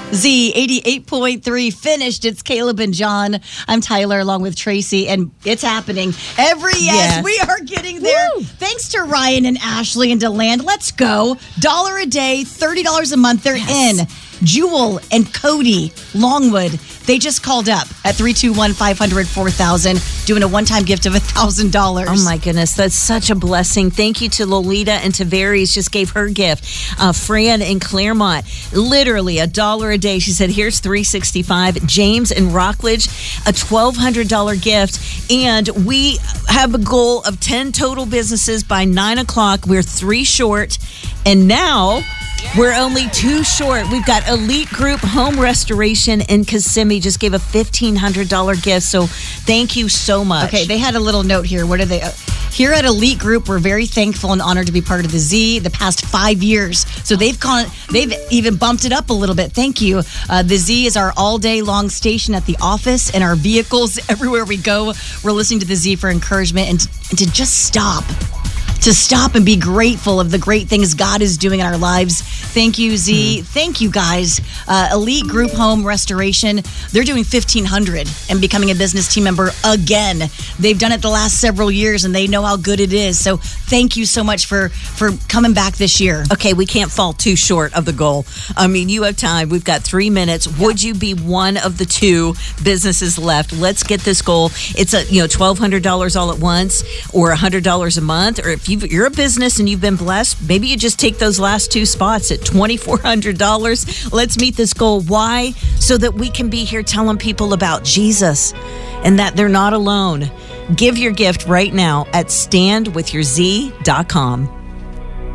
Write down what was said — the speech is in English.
Z 88.3 finished. It's Caleb and John. I'm Tyler along with Tracy, and it's happening. Yes. We are getting there. Woo. Thanks to Ryan and Ashley and DeLand. Let's go. $1 a day, $30 a month. They're in. Jewel and Cody Longwood, they just called up at 321-500-4000, doing a one-time gift of $1,000. Oh, my goodness. That's such a blessing. Thank you to Lolita and Tavares, just gave her gift. Fran in Claremont, literally $1 a day. She said, here's $365. James in Rockledge, a $1,200 gift. And we have a goal of 10 total businesses by 9 o'clock. We're 3 short. And now we're only 2 short. We've got Elite Group Home Restoration in Kissimmee just gave a $1,500 gift. So thank you so much. Okay, they had a little note here. What are they? Here at Elite Group, we're very thankful and honored to be part of the Z the past 5 years. So they've even bumped it up a little bit. Thank you. The Z is our all-day long station at the office and our vehicles everywhere we go. We're listening to the Z for encouragement and to just stop. To stop and be grateful of the great things God is doing in our lives. Thank you, Z. Thank you, guys. Elite Group Home Restoration, they're doing $1,500 and becoming a business team member again. They've done it the last several years, and they know how good it is. So thank you so much for coming back this year. Okay, we can't fall too short of the goal. I mean, you have time. We've got 3 minutes. Would you be one of the 2 businesses left? Let's get this goal. It's $1,200 all at once, or $100 a month, or if you're a business and you've been blessed, maybe you just take those last 2 spots at $2,400. Let's meet this goal. Why? So that we can be here telling people about Jesus and that they're not alone. Give your gift right now at standwithyourz.com.